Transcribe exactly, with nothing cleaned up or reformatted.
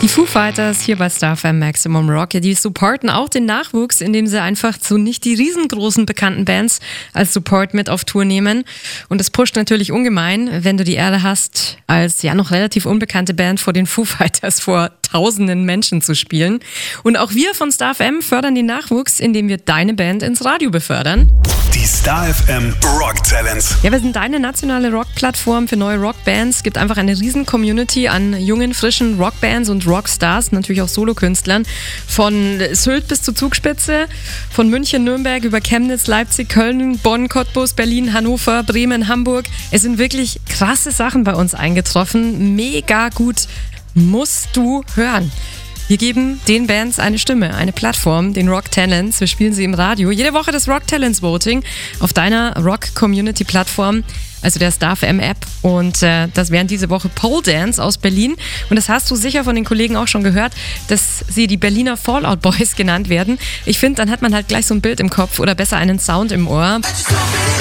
Die Foo Fighters hier bei Star F M Maximum Rock, ja, die supporten auch den Nachwuchs, indem sie einfach so nicht die riesengroßen bekannten Bands als Support mit auf Tour nehmen. Und das pusht natürlich ungemein, wenn du die Ehre hast, als ja noch relativ unbekannte Band vor den Foo Fighters vor tausenden Menschen zu spielen. Und auch wir von Star F M fördern den Nachwuchs, indem wir deine Band ins Radio befördern. Die Star F M Rock Talents. Ja, wir sind deine nationale Rock-Plattform für neue Rockbands. Es gibt einfach eine riesen Community an jungen, frischen Rockbands und Rockstars, natürlich auch Solokünstlern. Von Sylt bis zur Zugspitze, von München, Nürnberg über Chemnitz, Leipzig, Köln, Bonn, Cottbus, Berlin, Hannover, Bremen, Hamburg. Es sind wirklich krasse Sachen bei uns eingetroffen. Mega gut, musst du hören. Wir geben den Bands eine Stimme, eine Plattform, den Rock Talents. Wir spielen sie im Radio. Jede Woche das Rock Talents Voting auf deiner Rock Community Plattform, also der Star F M App. Und äh, das wären diese Woche Pole Dance aus Berlin. Und das hast du sicher von den Kollegen auch schon gehört, dass sie die Berliner Fallout Boys genannt werden. Ich finde, dann hat man halt gleich so ein Bild im Kopf oder besser einen Sound im Ohr.